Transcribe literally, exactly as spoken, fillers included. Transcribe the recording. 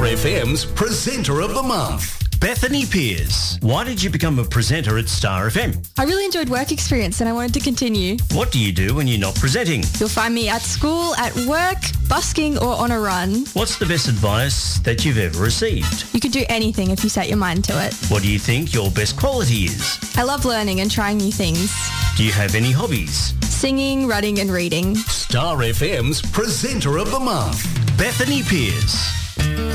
Star F M's Presenter of the Month. Bethany Pearce, why did you become a presenter at Star F M? I really enjoyed work experience and I wanted to continue. What do you do when you're not presenting? You'll find me at school, at work, busking or on a run. What's the best advice that you've ever received? You could do anything if you set your mind to it. What do you think your best quality is? I love learning and trying new things. Do you have any hobbies? Singing, writing and reading. Star F M's Presenter of the Month. Bethany Pearce.